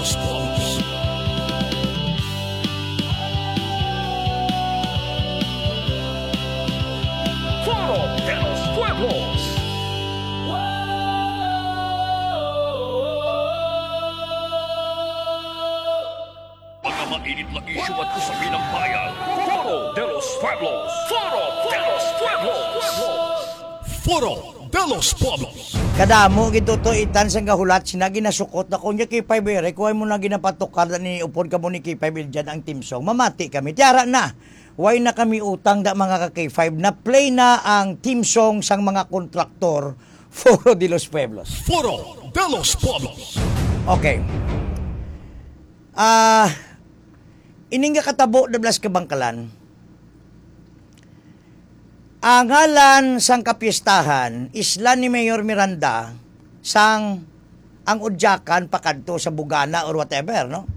los Pueblos. Foro de los Pueblos. Mga mainit na isyu at usapin ng bayan. Foro de los Pueblos. Foro de los Pueblos. Foro de los Pueblos. Kadamo gito to itan sang gahulat sinagi nasukot na kunya kay 5 kuhay mo na ginapatukar ni upod ka mo ni kay 5 dyan ang team song mamati kami tiara na why na kami utang da mga ka K5 na play na ang team song sang mga kontraktor Foro de los Pueblos. Foro de los Pueblos. Okay. Ining katabo na blas kabangkalan. Ang ngalan sang kapistahan, isla ni Mayor Miranda, sang ang udyakan pakadto sa Bugana or whatever, no?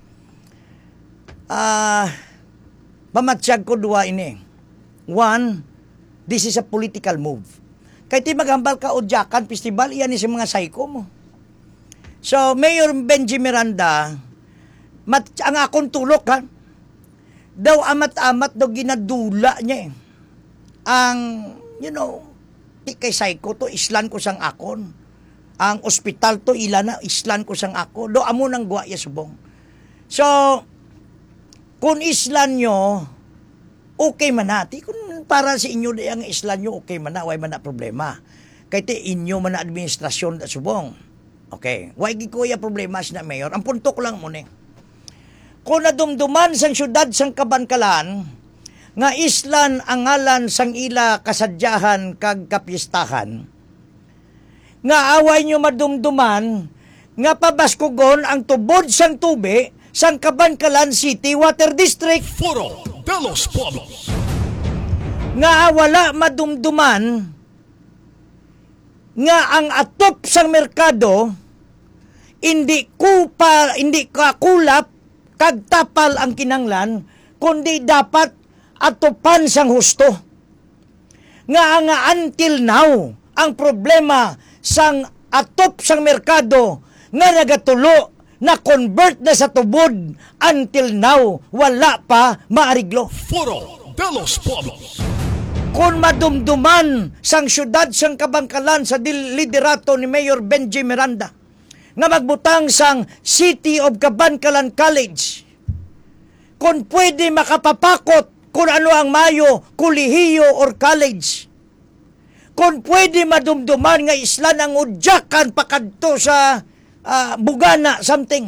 Mamatsyag ko dua ini. One, this is a political move. Kaya ti maghambal ka udyakan festival, iyan ni sa mga psycho mo. So, Mayor Benji Miranda, ang akong tulok, ha? Daw amat-amat daw ginadula niya, ang, ti kay psycho to, islan ko sang akon. Ang ospital to, ilana, islan ko sang ako. Do amo nang guwa ya subong. So, kung islan nyo, okay man na. Kung para sa inyo ang islan nyo, okay man na, way man na problema. Kaya ti inyo man na administrasyon da subong. Okay. Way gikuya problema na mayor. Ang puntok lang mo ni. Kung nadumduman sang syudad sang Kabangkalan, nga islan ang ngalan sang ila kasadyahan kag kapistahan, nga away nyo madumduman, nga pabaskugon ang tubod sang tubi sang Kabangkalan City Water District. Foro de los Pueblos. Nga wala madumduman, nga ang atop sang merkado, hindi kakulap, kag tapal ang kinanglan, kundi dapat atupan sang husto. Nga until now, ang problema sang atop sang merkado nga nagatulo na convert na sa tubod until now, wala pa maariglo. Foro de los Pueblos. Kung madumduman sang syudad sang Kabangkalan sa liderato ni Mayor Benji Miranda, nga magbutang sang City of Kabangkalan College, kung pwede makapapakot kung ano ang mayo, kolehiyo or college. Kung pwede madumduman nga islan ang udyakan pakadto sa Bugana something.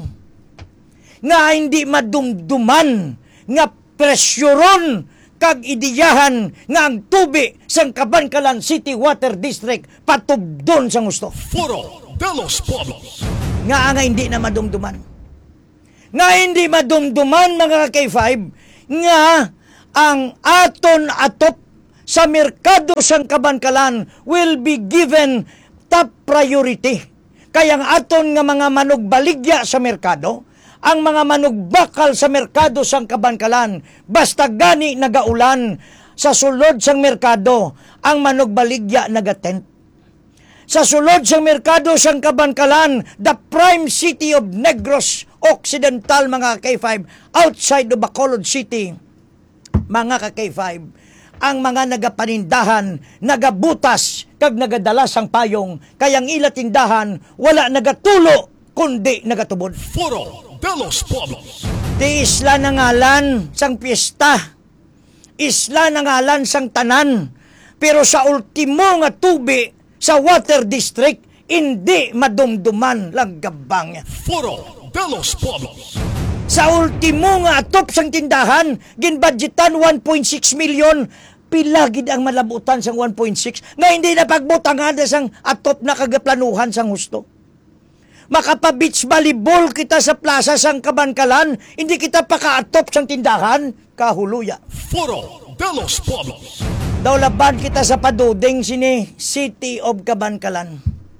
Nga hindi madumduman nga presyoron kag idiyahan nga ang tubi sang Kabangkalan City Water District patubdon sang gusto. Foro de los Pueblos. Nga hindi na madumduman. Nga hindi madumduman mga K5 nga ang aton atop sa merkado sang Kabangkalan will be given top priority. Kaya ang aton nga mga manugbaligya sa merkado, ang mga manugbakal sa merkado sang Kabangkalan, basta gani nagaulan sa sulod sang merkado, ang manugbaligya nagatent. Sa sulod sang merkado sang Kabangkalan, the prime city of Negros Occidental mga K5, outside of Bacolod City, mga ka-K5, ang mga nagapanindahan, nagabutas, kag nagadala sang payong, kayang ila tindahan, wala nagatulo, kundi nagatubod. Foro de los Pueblos. Di isla na ngalan sang piyesta, isla na ngalan sang tanan, pero sa ultimo nga tubi sa Water District, hindi madumduman lang gabang. Foro de los Pueblos. Sa ultimo nga atop sang tindahan, ginbudgetan 1.6 million, pilagid ang malabutan sang 1.6, nga hindi na pagbutangan sang atop na kagaplanuhan sang husto. Makapa-beach volleyball kita sa plaza sang Kabangkalan, hindi kita pakaatop sang tindahan, kahuluya. Foro de los Pueblos. Daw laban kita sa paduding sini, City of Kabangkalan.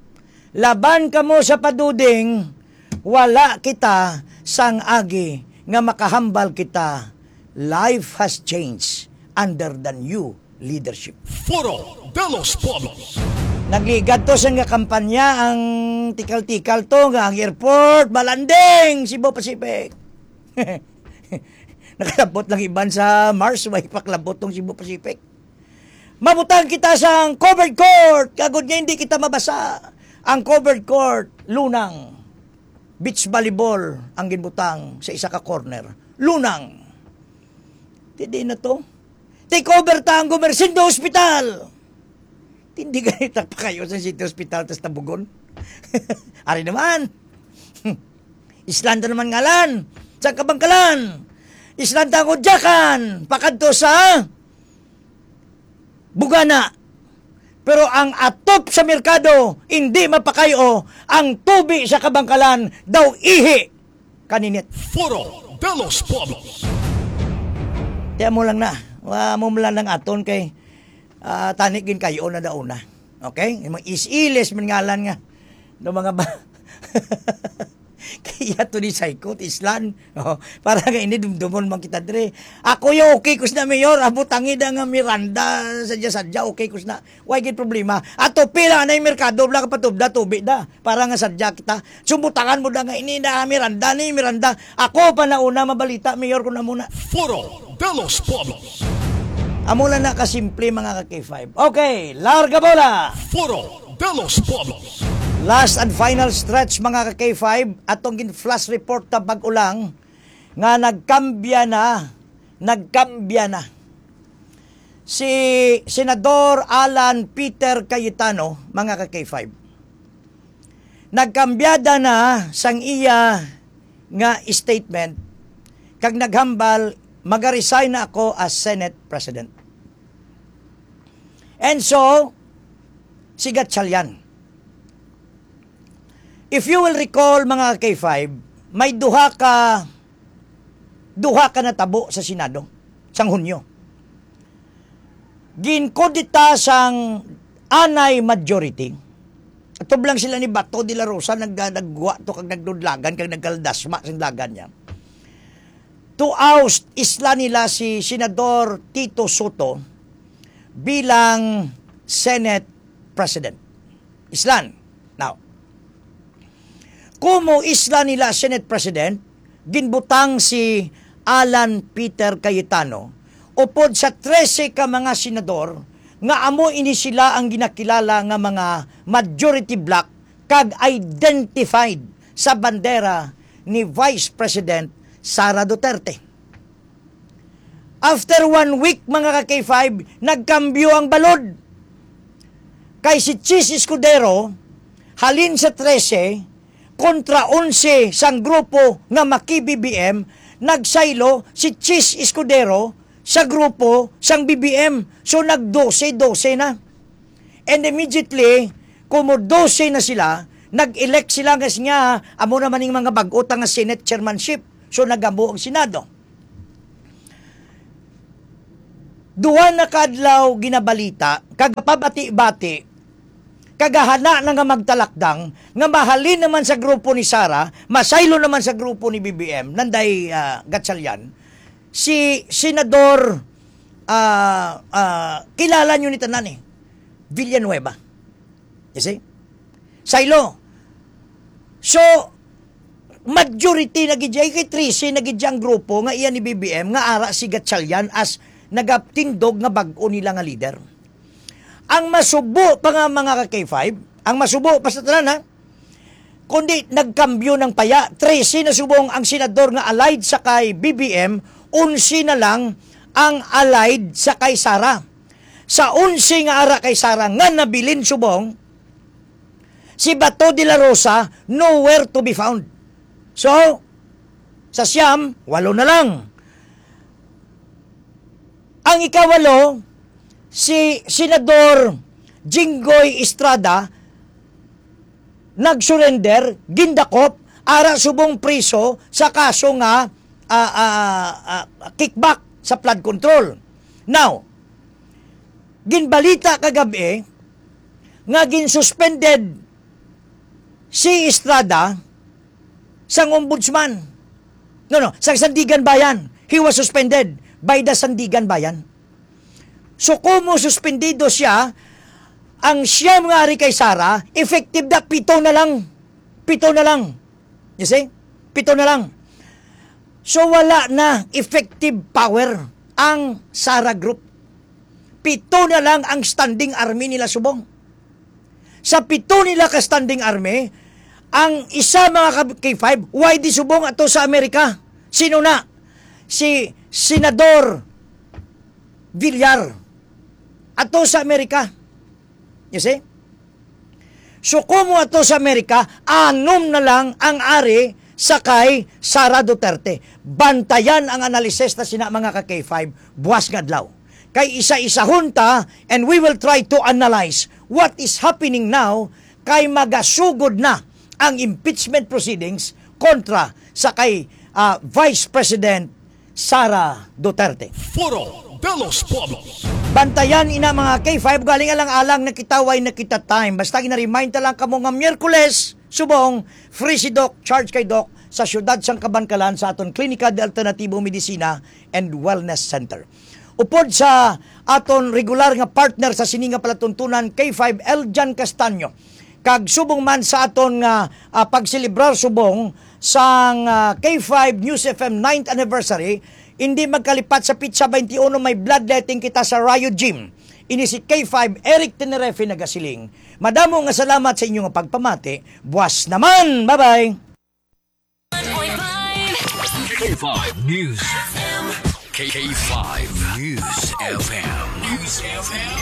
Laban ka mo sa paduding, wala kita sang agi nga makahambal kita. Life has changed under the new leadership. Foro de los Pueblos. Nagligad to sa nga kampanya ang tikal-tikal to nga ang airport, malanding, Cebu Pacific. Nakalabot lang iban sa Mars, may paklabot tong Cebu Pacific. Mabutang kita sa covered court, kagod niya hindi kita mabasa. Ang covered court, lunang. Beach volleyball ang ginbutang sa isa ka corner. Lunang. Hindi na to. Take over ta ang Gumersindo Hospital. Hindi ganito pa kayo sa City Hospital tas tabugon. Ari naman. Islanda naman ngalan. Sa Kabangkalan. Islanda ang Udyakan. Pakadto sa Bugana. Pero ang atop sa merkado, hindi mapakayo. Ang tubi sa Kabangkalan, daw ihi. Kaninit. Foro de los Pueblos. Tiyan mo lang na. Mo lang ng aton kay tanigin kayo na daw na. Okay? Yung mga isiles, mangalan nga. No mga ba... Kaya to ni Psycho, Islan. Oh, para nga ini dumdumon man kita dire. Ako yung okay kus na mayor, abutangi da nga Miranda, sadya-sadya, okay kus na. Why gid problema? Ato pila na yung merkado, bla ka patubda, tubi da. Para nga sadya kita. Sumbutangan mo da nga ini na Miranda, ni Miranda. Ako pa na una mabalita, mayor ko na muna. Foro de los Pueblos. Amo lang na kasimple mga ka-K5. Okay, larga bola! Foro de los Pueblos. Last and final stretch mga ka-K5, atong gin-flash report na bag-ulang nga nagkambya na. Si Senador Alan Peter Cayetano, mga ka-K5, nagkambyada na sang iya nga statement kag naghambal mag-resign na ako as Senate President. And so, si Gatchalian. If you will recall mga K5, may duha ka natabo sa Senado sang Hunyo. Ginkodita sang anay majority. Ato lang sila ni Bato de la Rosa nagguwa to kag nagdudlagan kag nagkaldasma sang lagan niya. To oust isla nila si Senador Tito Soto bilang Senate President. Islan. Now, kumo isla nila Senate President, ginbutang si Alan Peter Cayetano upod sa 13 ka mga senador nga amo ini sila ang ginakilala nga mga majority bloc kag identified sa bandera ni Vice President Sara Duterte. After 1 week mga ka-K5, nagkambyo ang balod. Kay si Chis Escudero, halin sa 13, kontra 11 sang grupo nga maki-BBM, nagsaylo si Chis Escudero sa grupo sang BBM. So nag-12 na. And immediately, kumo 12 na sila, nag-elect sila nga siya, amo naman yung mga bagot nga Senate chairmanship. So nagamo ang Senado. Duha na kadlaw ginabalita, kagapabati-bati, kagahana na nga magtalakdang, nga mahalin naman sa grupo ni Sara, masaylo naman sa grupo ni BBM, nanday Gatchalian, si Senador, kilala nyo ni tanan Villanueva. You see? Saylo. So, majority na gidya, kay 13 na gidya ang grupo, nga iyan ni BBM, nga ara si Gatchalian as nagaptindog nga bag-o nila nga leader. Ang masubo pa nga mga ka-K5, ang masubo pa sa tanan kundi nagkambyo ng paya, 13 na subong ang senador nga allied sa kay BBM, 11 na lang ang allied sa kay Sara. Sa 11 nga ara kay Sara nga nabilin subong, si Bato de la Rosa nowhere to be found. So, sa siyam, 8 na lang. Ang ikawalo, si Senador Jinggoy Estrada nag-surrender, gindakop, ara subong priso sa kaso nga kickback sa flood control. Now, ginbalita kagabi nga ginsuspended si Estrada sang ombudsman. Sa Sandigan Bayan. He was suspended by the Sandigan Bayan. So, kumo suspendido siya, ang siyam nga ari kay Sara, effective na 7 na lang. 7 na lang. You see? 7 na lang. So wala na effective power ang Sara Group. 7 na lang ang standing army nila subong. Sa 7 nila ka standing army, ang isa mga K5, why di subong ato sa Amerika? Sino na? Si Senador Villar. Ato sa Amerika. You see? So kumo ato sa Amerika, 6 na lang ang ari sa kay Sara Duterte. Bantayan ang analisis na sina mga ka-K5, buwas nga adlaw. Kay isa-isa hunta, and we will try to analyze what is happening now kay magasugod na ang impeachment proceedings kontra sa kay Vice President Sara Duterte. Foro de los Pueblos. Bantayan ina mga K5, galing alang-alang nakitaway nakita time. Basta gina-remind lang kamo nga Miyerkules, subong, free si Doc, charge kay Doc, sa syudad sang Kabankalan sa aton Klinika de Alternatibo Medicina and Wellness Center. Upod sa aton regular nga partner sa sininga palatuntunan, K5 Eljan Castaño. Kag subong man sa aton nga pagselebrar subong sang K5 News FM 9th anniversary, hindi magkalipat sa Pizza 21 may bloodletting kita sa Rio Gym. Ini si K5 Eric Tenerefe nagasiling. Madamo nga salamat sa inyong pagpamati. Buwas naman. Bye-bye. K5 News FM. K5 News FM. News FM.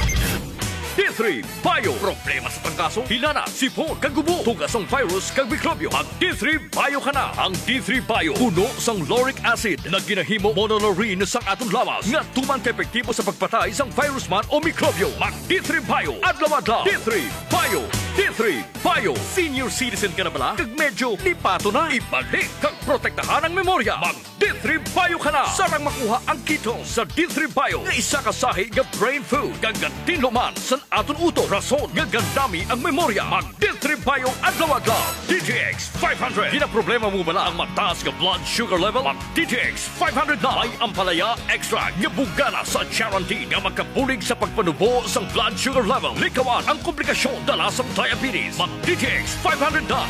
D3 Bio. Problema sa pangkaso, hinana, sipon, kagubo, tugasong virus, kag mikrobyo. Mag D3 Bio ka na. Ang D3 Bio, puno sang lauric acid na ginahimo monolaurin sang atong lawas nga tuman ka-epektibo sa pagpatay sang virus man o mikrobyo. Mag D3 Bio. Adlaw-adlaw. D3 Bio. D3 Bio. Senior citizen ka na bala? Kag medyo lipato na. Ibalik kag protektahan ang memorya. Mag D3 Bio ka na. Sarang makuha ang keto sa D3 Bio nga isa ka sahi nga brain food. Kag tinluman sa aton uto. Rason nga gandami ang memorya. Mag D3 Bio adlaw-adlaw. DTX 500. Ginaproblema mo bala ang mataas nga blood sugar level? Mag DTX 500 na. May ampalaya extra nga bugana sa guarantee nga magkabulig sa pagpanubo sang blood sugar level. Likawan ang komplikasyon dala sa diabetes. Mag DTX 500 na.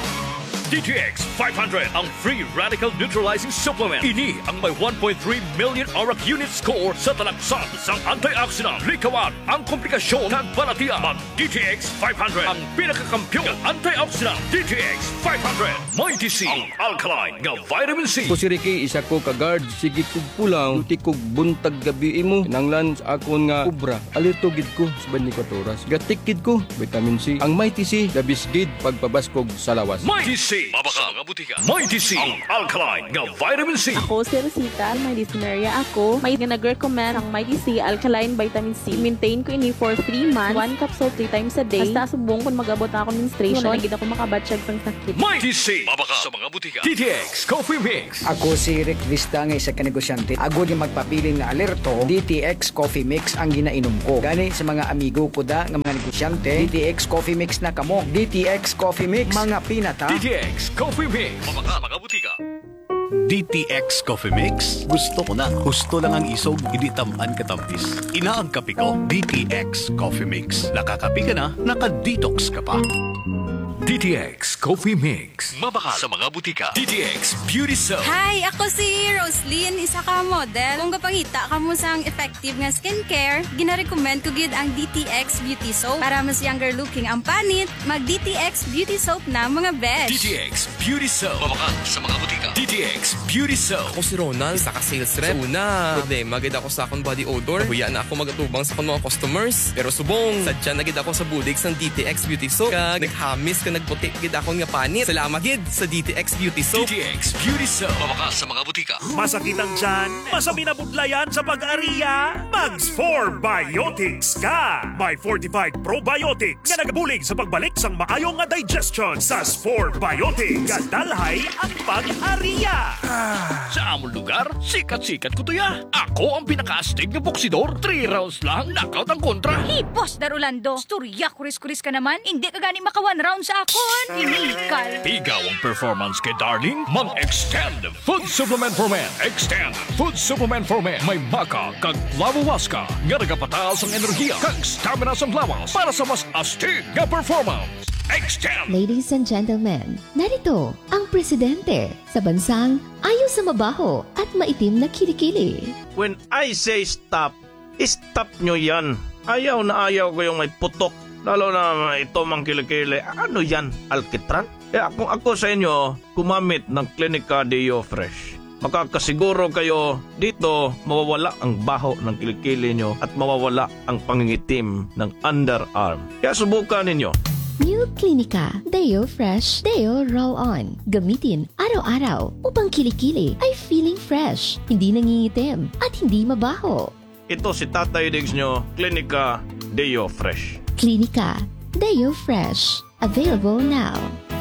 DTX 500 ang free radical neutralizing supplement. Ini ang may 1.3 million ORAC unit score sa talaksan sang antioxidant. Likawan ang komplikasyon kag balatian. Mag DTX 500 ang pinakakampyon ng antioxidant. DTX 500 may DC ang alkaline nga vitamin C. Ko si Ricky, isa ko ka-guard. Sige kog pulang, luti kog buntag gabi mo. Nanglan sa akon nga kubra. Alerto gid ko sa 24 oras. Gatik gid ko, vitamin C. Ang Mighty C, labis gid pagpabaskog sa lawas. Mighty C. Mabaka mga butika. Mighty C. Ang alkaline nga vitamin C. Ako si Rosita, Mighty C Maria ako. May nag-recommend ang Mighty C Alkaline Vitamin C. Maintain ko ini for 3 months. 1 capsule 3 times a day. Basta subong kung magabot ako menstruation, nagid ako makabatsyag sang sakit. Mighty C. Mabaka sa mga butika. DTX Coffee Mix. Ako si Rick Vista nga isa ka negosyante. Agod yung magpabiling na alerto, DTX Coffee Mix ang ginainom ko. Gani sa mga amigo ko da nga mga negosyante, DTX Coffee Mix na kamo. DTX Coffee Mix, mga pinata. DTX Coffee Mix. Mabaka mga butika. DTX Coffee Mix. Gusto ko na. Gusto lang ang isog, hindi tamaan katampis. Ina ang kape ko, DTX Coffee Mix. Nakakape ka na, naka-detox ka pa. DTX Coffee Mix. Mabaka sa mga butika. DTX Beauty Soap. Hi, ako si Roslyn, isa ka model. Kung kapangita ka mo sang effective nga skincare, gina-recommend ko gid ang DTX Beauty Soap. Para mas younger looking ang panit, mag DTX Beauty Soap na mga besh. DTX Beauty Soap. Mabaka sa mga butika. DTX Beauty Soap. Ako si Ronald, isa ka sales rep. Una, problema gid ako sa akong body odor. Huya na ako magatubang sa akong mga customers. Pero subong, sadya na gid ako sa budig sang DTX Beauty Soap. Kag naghamis ka nagputi gid akong nga panit. Salamat gid sa DTX Beauty Soap. DTX Beauty Soap. Mabaka sa mga butika. Masakit ang tiyan? Masami na budlayan sa pag-ariya? Mags 4 Biotics ka! May Fortified Probiotics nga nagabulig sa pagbalik sang maayong nga digestion sa 4 Biotics. Kadalhay ang pag-ariya! Sa among lugar, sikat-sikat ko to ya. Ako ang pinaka-astig na boksidor. 3 rounds lang, knockout ang kontra. Hey, Boss Darulando, storya kuris-kuris ka naman. Hindi ka gani maka 1 round sa akon inikal. Tigaw ang performance kay Darling, mag-extend food supplement for men. Extend food supplement for men. May baka kag lawawaska nga nagapataas ang enerhiya kag stamina sa lawas para sa mas astig nga performance. Extend! Ladies and gentlemen, narito ang presidente sa bansang ayaw sa mabaho at maitim na kilikili. When I say stop, stop nyo yan. Ayaw na ayaw ko yung may putok. Lalo na ito mang kilikili. Ano yan? Alkitran? Kung ako sa inyo, gumamit ng Clinica Deo Fresh. Makakasiguro kayo dito mawawala ang baho ng kilikili nyo at mawawala ang pangingitim ng underarm. Kaya subukan ninyo. New Clinica Deo Fresh Deo Roll-On. Gamitin araw-araw upang kilikili ay feeling fresh, hindi nangingitim at hindi mabaho. Ito si Tatay Diggs nyo, Clinica Deo Fresh. Clinica Deo Fresh. Available now.